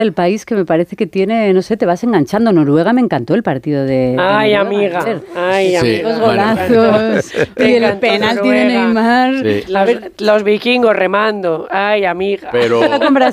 el país que me parece que tiene, no sé, te vas enganchando. Noruega me encantó el partido de Ay, Noruega, amiga. ayer. Ay, amiga. Los golazos y el penalti de Neymar. Los vikingos remando. Ay, amiga. Pero